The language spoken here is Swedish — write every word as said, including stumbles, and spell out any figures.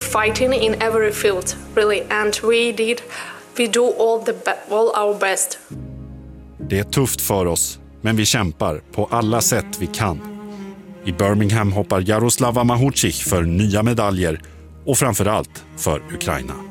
fighting in every field, really, and we did, we do all the be- all our best. Det är tufft för oss, men vi kämpar på alla sätt vi kan. I Birmingham hoppar Jaroslava Mahuchich för nya medaljer och framförallt för Ukraina.